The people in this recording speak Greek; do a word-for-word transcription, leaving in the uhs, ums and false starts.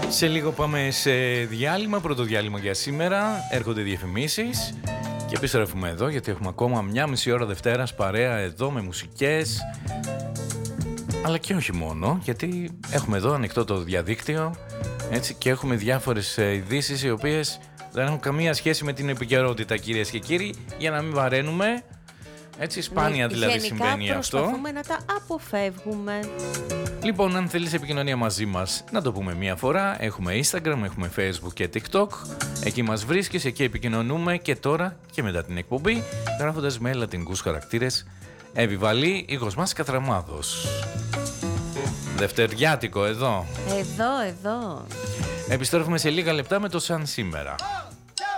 Σε λίγο πάμε σε διάλειμμα, πρώτο διάλειμμα για σήμερα. Έρχονται διαφημίσεις και επιστρέφουμε εδώ γιατί έχουμε ακόμα μια μισή ώρα Δευτέρας παρέα εδώ με μουσικές. Αλλά και όχι μόνο, γιατί έχουμε εδώ ανοιχτό το διαδίκτυο, έτσι, και έχουμε διάφορες ειδήσεις οι οποίες δεν έχουν καμία σχέση με την επικαιρότητα, κυρίες και κύριοι, για να μην βαραίνουμε. Έτσι, σπάνια ναι, δηλαδή γενικά συμβαίνει αυτό. Προσπαθούμε να τα αποφεύγουμε. Λοιπόν, αν θέλεις επικοινωνία μαζί μας, να το πούμε μία φορά. Έχουμε Instagram, έχουμε Facebook και TikTok. Εκεί μας βρίσκεις, εκεί επικοινωνούμε και τώρα και μετά την εκπομπή, γράφοντας με λατινικούς χαρακτήρες Εβιβαλή, ήχος μας Κατραμάδος. Δευτεριάτικο εδώ. Εδώ, εδώ. Επιστρέφουμε σε λίγα λεπτά με το Σαν σήμερα.